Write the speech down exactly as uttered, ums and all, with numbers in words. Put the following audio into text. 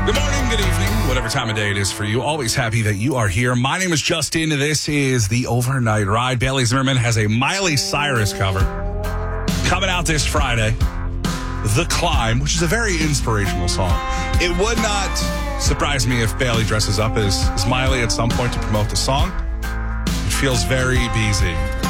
Good morning, good evening, whatever time of day it is for you. Always happy that you are here. My name is Justin. This is the Overnight Ride. Bailey Zimmerman has a Miley Cyrus cover coming out this Friday. The Climb, which is a very inspirational song. It would not surprise me if Bailey dresses up as, as Miley at some point to promote the song. It feels very B Z.